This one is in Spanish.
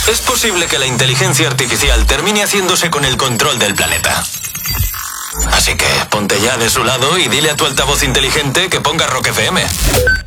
Es posible que la inteligencia artificial termine haciéndose con el control del planeta. Así que ponte ya de su lado y dile a tu altavoz inteligente que ponga Rock FM.